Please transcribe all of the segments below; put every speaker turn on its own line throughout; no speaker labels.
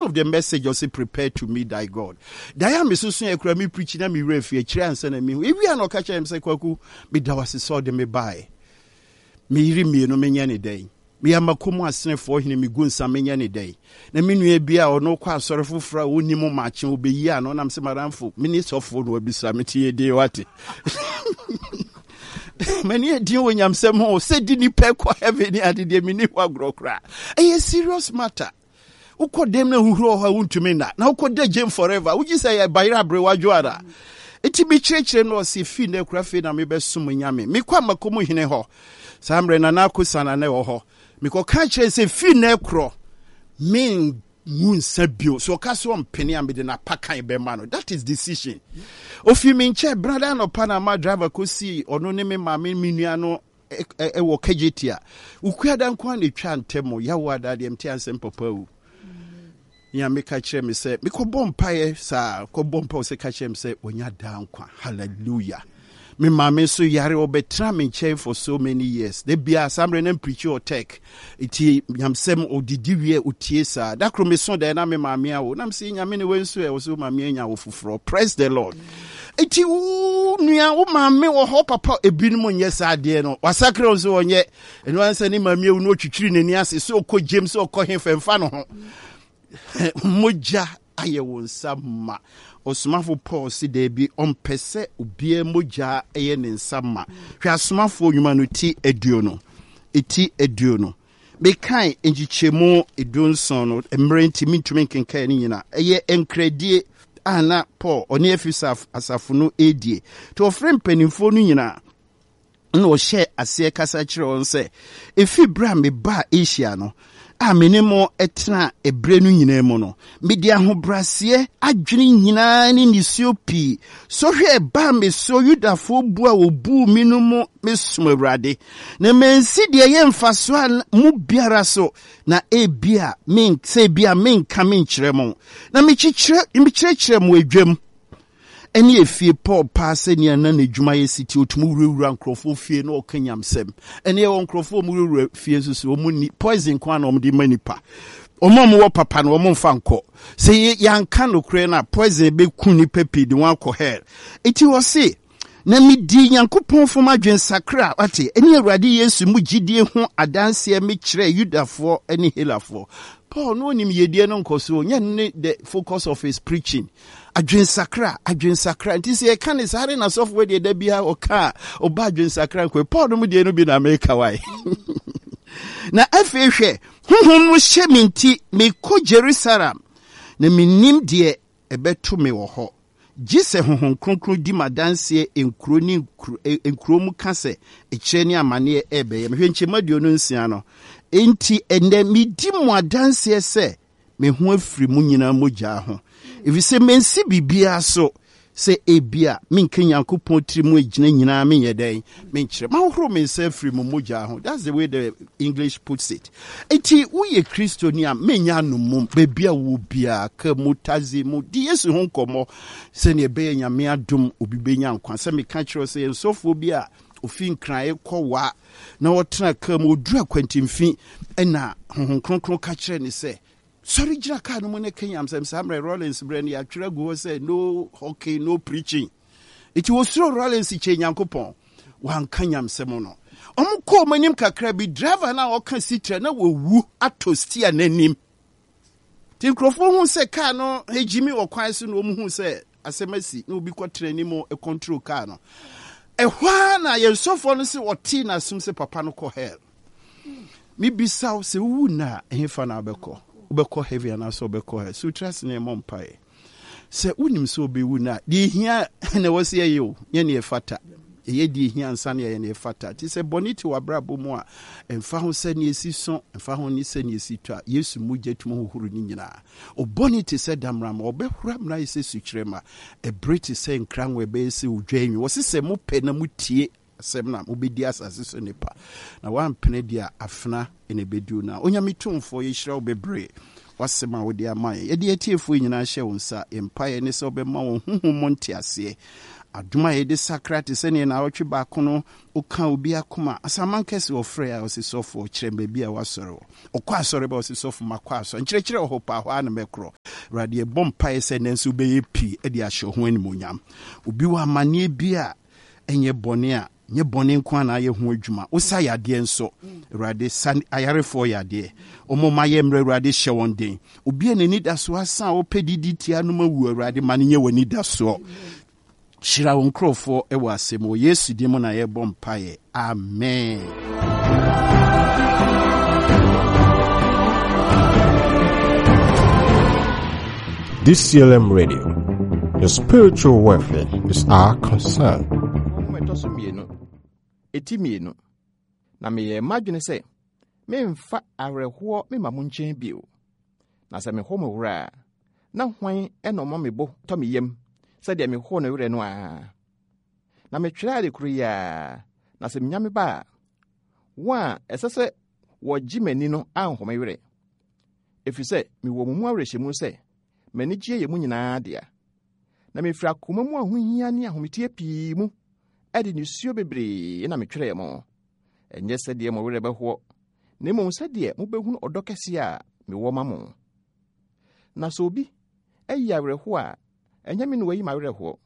of the message also prepare to meet thy God. Diam is so a crummy preaching and me refi a chance and me. If we are not catching him, say, Kwaku, me da was saw them buy. Me remi no many any day. Me am a kuma sne for him, me goon some any day. The minu be or no quite sorrowful for a unimo match will be ya, no, I'm some aramful. Minutes of food will be samity a day what. Many a deal when I'm some more said didn't pay quite heavy at the mini grow cry. A serious matter. Who could them who grow her wound to me that? Now could they gym forever? Would you say a bayra brewajuara? It be church and no see fin de craft and me best summon yammy. Me quama como in a ho. Some renanakusan and never ho. Me co catch and say fin necro. Mean moon sabio. So castle penny and be in a pakai bemano. That is decision. If you mean chair brother no Panama driver could see or no name mammy miniano a wokajitia. Ukwadan kwani chan temo yawada the MT and simple po. Ya me catch him say, me ko bompaye sa ko bompa se catch him say onya down kwa. Hallelujah. Me mama so yare obetra me chair for so many years. They be a some random preacher or tech. Iti yam sem odidiwie utiesa. Da krome so da na me mama ya wo. Na me say nyame ne wenso e wo so mama nya wo fufuro. Praise the Lord. Iti nua wo mama wo ho papa ebinum nye sa de no. Wasakre so onye. Eno ansa ni mama wu no twitwiri nani ase so ko James so ko hemfemfa no ho. Moja aye won sama. Osmafo Paul si debi ompese ubie moja eye ne nsama. Hwe asmafo nyuma no ti eduono. Eti eduono. Bekan enjichemu edonson no emre ntimi ntumi kenkan ni nyina. Eye enkredie ana Paul oni efisaf asafo no edie. To ofrem panimfo no nyina. No share ase kasa kire on se efi bra me ba Asia no. Amenemo etna ebrenu nyina mu no medi ahobrase adwene nyina ni nisiopi so hwe ba me so yudafo bu a obu minumu mesum awrade na mensi de yemfa so mu biara so na ebia men se bia men kamen kiremo na mikyire mu adwam eni efie Paul pass ni ana na dwuma ye city otumu wurawura nkrofo fie na okanyam sem eni e won nkrofo mu wurawura fie susu omu ni poison kwa na omde manipa omom wo papa na omom fa nko se yanka no kure na poison be kun ni pepi di wan ko hair eti wo se na midi Nyankopon fom adwen sakra ate eni awurade Yesu mu gidie ho adanse me kire Yudafo eni Helafo Paul no nim yedie no nkoso nya ne the focus of his preaching adwen sakra ntisi e kan sare na software de bia oka oba adwen sakra ko Paul no mu de no bi na America wai na afehwe honhom no hye minti me ko Jerusalem na minim de ebeto me wo ho gise honhom kronkron di madanse enkuro ni enkuro mu kase ekire ni amane ebe me hwenche maduo no nsia no enti ende mi di mu adanse se me ho afiri mu nyina mogya ho if you say mensi bibia so say ebia min Nyankopon trimu egina nyina men yeden men kire ma horo men se afiri mu mogya ho. That's the way the English puts it. Enti uye Kristo ni a menya no mum bebia wo bia ka mutazi mu di Yesu ho nkomo se ne be nyame adom obi benya nkwa se me ka kire se ensofo bia ofin kran ekwa na wotena ka mu odura kwantimfi na honhom kronkron ka kire ni se sorry jira ka no ne Kenyam Samuel Rollins brand ya twere go say no okay no preaching it was so Rollins che Nyankopon wan Kenyam sem no omko manim kakra bi driver na o kan sitra na wowu atostia nanim tin krofo hu se ka no ejimi okwan so no mu hu se asemasi na obi kwatra ni mo e control car no ehwa na yensofo no se oti na sum se papa no ko hell mi bisaw se wu na ehfa na abeko ubeko heavy and also ubeko heavy. So trust in a mompae. Se unim so be wuna. Di here and was here you, yenny a fata. Ye di here and sunny and a fata. Tis a bonito wa brabo moa, and found send ye see son, and found ye send ye see to yes, mujet mo hurunina. O bonity said damram, or be ram nice suchrema. A British saying crown where base will drain you. Was this a mo penamutie? Semna obedias asese nipa na wan penedia afna ene bedu na onyamitomfo yehira obebre wasema wodi amaye ye de atiefo nyina hye wonsa empire ne se obema won honhom ntiase adoma yɛde sakra te sɛ ne na awɔtwe baako no oka obi akoma asaman kɛse ofrɛ a osisofo kyerɛ baabi a wasɔre ɔkɔ asɔre ba osisofo makɔ asɔre nkyerɛkyerɛ hɔ pa hɔ ana mɛkorɔ awurade bɔ mpae sɛ nanso bɛyɛ pii de ahyɛ ho animonyam obi wɔ amanneɛ bi a ɛnyɛ bɔne a nye bɔne nko ana ayɛ ho adwuma wosa yadeɛ nso awurade ayarefoɔ yadeɛ ɔmo ma yɛ mmerɛ awurade hyɛ wɔn den obi a n'ani da so asa a wɔpɛ didi tia no ma wu awurade ma no nyɛ w'ani da soɔ hyira wo nkurɔfoɔ ɛwɔ asɛm wɔ yesu din mu na yɛbɔ mpaeɛ amen.
DCLM Radio, your spiritual welfare is our concern.
Etimienu na meyɛ madwene sɛ memfa awerɛhoɔ mema mo nkyɛn bio na sɛ mehɔ mo wura na hwan ɛna ɔma me bo tɔ me yam sɛdeɛ mehɔ no werɛ no a na metwerɛ ade koro yi a na sɛ menya me ba a wo a ɛsɛ sɛ wɔgye m'ani no anhɔ me werɛ ɛfiri sɛ mewɔ mo mu awerɛhyɛmu sɛ m'ani gye yɛ mu nyinaa dea na mefiri akoma mu ahohia ne ahometie pii mu ɛde nisuo bebree na metwerɛ mo ɛnyɛ sɛdeɛ mo werɛ bɛhoɔ na mmom sɛdeɛ mobɛhunu ɔdɔ kɛse a mewɔ ma mo na sɛ obi ayi awerɛhoɔ a ɛnyɛ me no wayi m'awerɛhoɔ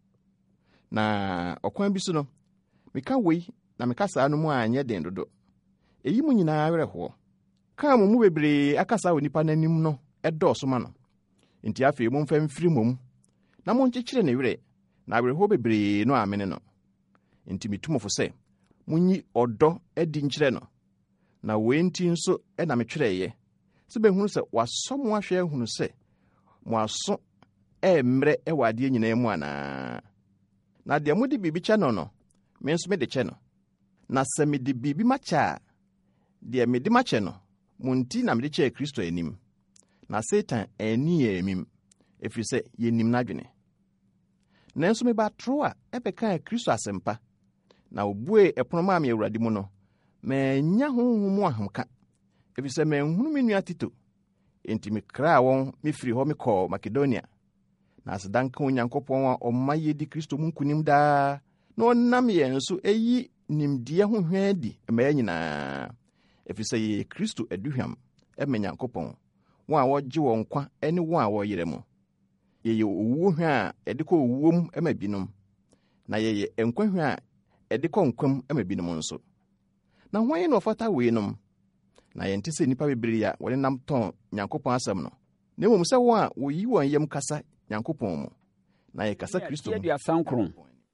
na ɔkwan bi so no meka wei na meka saa no mu a nyɛ den dodo ɛyi mu nyinaa awerɛhoɔ kaa mo mu bebree akasa wɔ nipa n'anim no ɛdɔɔso ma no nti afei momfa mfiri mmom na monkyekyere ne werɛ na awerɛhoɔ bebree no amene no nti metumofo sɛ munyi ɔdɔ adi nkyerɛ no na wei nti nso ɛna metwerɛeɛ sɛ bɛhunu sɛ wasɔ mo ahwɛ ahunu sɛ mo aso ɛmmerɛ ɛwɔ adeɛ nyinaa mu anaa na deɛ mode biribi kyɛ no no me nso mede kyɛ no na sɛ mede biribi makyɛ a deɛ mede makyɛ no mo nti na mede kyɛɛ Kristo anim na Satan ani yɛ amim ɛfiri sɛ yɛnim n'adwene nanso mebatoro a ɛbɛkaa Kristo asɛmpa na obue ɛpono maa me Awurade mu no manya honhom mu ahomka ɛfiri sɛ manhunu me nua Tito enti mekraa wɔn mefiri hɔ mekɔɔ Makedonia na asedanka Onyankopɔn a ɔma yɛdi Kristo mu nkonim daa na ɔnam yɛn nso ɛyi nimdeɛ ho hwɛ di ɛma nyinaa ɛfiri sɛ yɛyɛ Kristo aduhwam ɛma Nyankopɔn wɔn a wɔgye wɔn nkwa ɛne wɔn a wɔyerɛ mu yɛyɛ owuo hwɛ a ɛde kɔ owuom ɛma binom na yɛyɛ nkwa hwɛ a ɛde kɔ nkwam ɛma binom nso na hwan na ɔfata wei nom na yɛnte sɛ nnipa bebree a wɔde nam tɔn Nyankopɔn asɛm no na mmom sɛ wɔn a woyi wɔn yam kasa Nyankopɔn mu na yɛkasa Kristo mu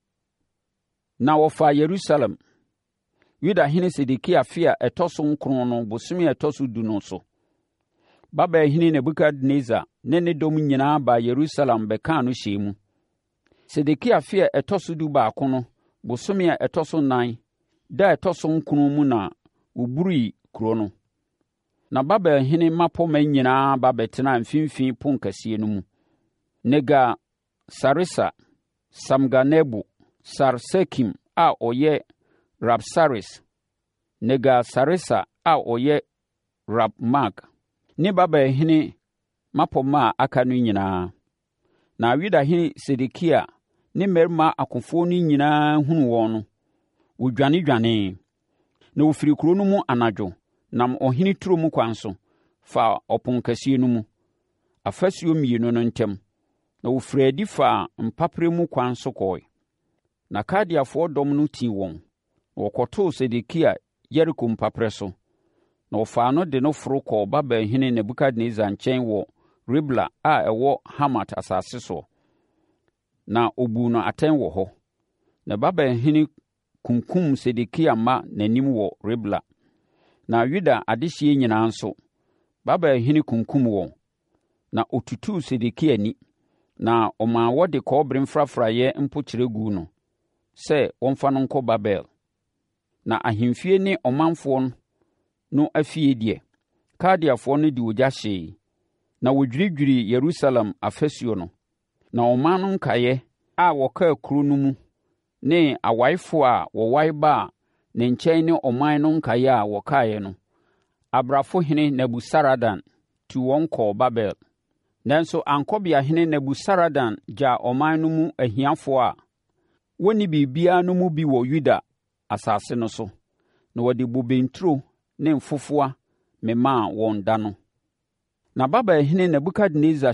na wɔfa Yerusalem Yudahene Sedekia fe a ɛtɔ so 9 no bosome a ɛtɔ so 10 no so Babelhene Nebukadnezar ne ne dɔm nyinaa ba Yerusalem bɛkaa no hyɛ mu Sedekia fe a ɛtɔ so 11 no bosome a ɛtɔ so 9 da ɛtɔ so 9 mu na wɔburi kuro no na Babelhene mapɔma nyinaa ba bɛtena mfimfini pon kɛseɛ no mu Nega Sarisa Samganebu Sarsekim a ɔyɛ Rabsaris Nega Sarisa a ɔyɛ Rabmag ne Babelhene mapɔma a aka no nyinaa na Yudahene Sedekia ne mmarima akofoɔ no nyinaa hunu wɔn no wɔdwane na wɔfiri kuro no mu anadwo nam ɔhene turo mu kwan so fa ɔpon kɛseɛ no mu afasuo 2 no ntam na wɔfiri adi fa mpapre mu kwan so kɔe na Kaldeafoɔ dɔm no tii wɔn na wɔkɔtoo Sedekia Yeriko mpaprɛ so na wɔfaa no de no foro kɔɔ Babelhene Nebukadnezar nkyɛn wɔ Ribla a ɛwɔ Hamat asase so na obu no atɛn wɔ hɔ na Babelhene kunkum Sedekia ma n'anim wɔ Ribla na Yuda adehyeɛ nyinaa nso Babelhene kunkum wɔn na otutuu Sedekia ni na ɔmaa wɔde kɔbere mfrafraeɛ mpokyerɛ gu no sɛ wɔmfa no nkɔ Babel na ahemfie ne ɔmanfoɔ no afie deɛ Kaldeafoɔ no de ogya hyee na wɔdwiridwiri Yerusalem afasuo no na ɔman no nkaeɛ a wɔkaa kuro no mu ne awaefoɔ a wɔwae baa ne nkyɛn ne ɔman no nkaeɛ a wɔkaeɛ no Abrafohene Nebusaradan tu wɔn kɔɔ Babel nanso Ankɔbiahene Nebusaradan gyaa ɔman no mu ahiafoɔ a wɔnni biribiara no mu bi wɔ Yuda asase no so, na wɔde bobe nturo ne mfofoa memaa wɔn da no. Na Babilhene Nebukadnessar